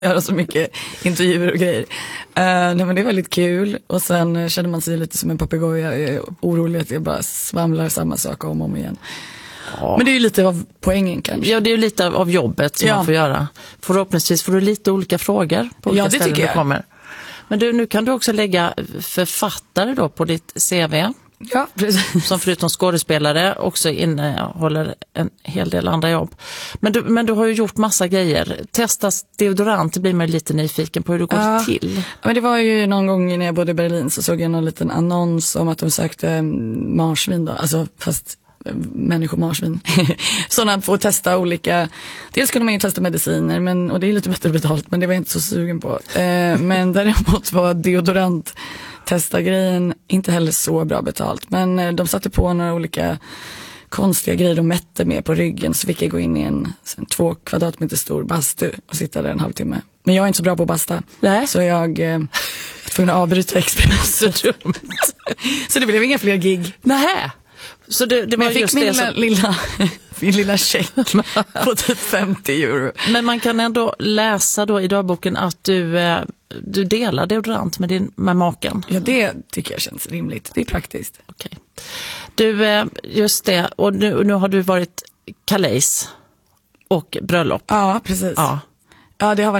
göra så mycket intervjuer och grejer. Nej, men det är väldigt kul. Och sen känner man sig lite som en papegoja. Jag är orolig att jag bara svamlar samma sak om och om igen. Ja. Men det är ju lite av poängen kanske. Ja, det är ju lite av jobbet som man får göra. Förhoppningsvis får du lite olika frågor på olika ställen du kommer. Men nu kan du också lägga författare då på ditt CV. Ja, precis. Som förutom skådespelare också innehåller en hel del andra jobb. Men du har ju gjort massa grejer. Testas deodorant, det blir man lite nyfiken på hur det går till. Ja, men det var ju någon gång när jag bodde i Berlin så såg jag någon liten annons om att de sökte marsvin då. Alltså fast människomarsvin. Sådana får testa olika. Dels kunde man ju testa mediciner och det är lite bättre betalt, men det var jag inte så sugen på. Men däremot var deodorant testa grejen inte heller så bra betalt, men de satte på några olika konstiga grejer de mätte med på ryggen, så fick jag gå in i en 2 kvadratmeter stor bastu och sitta där en halvtimme. Men jag är inte så bra på basta. Nej. Så jag får avbryta experimentet. Så det blev inga fler gig. Nej. Så det var jag fick min lilla check på typ 50 euro. Men man kan ändå läsa då i dagboken att du delar deodorant med maken. Ja, det tycker jag känns rimligt. Det är praktiskt. Okej. Du, just det. Och nu har du varit kalejs och bröllop. Ja, precis. Ja, det har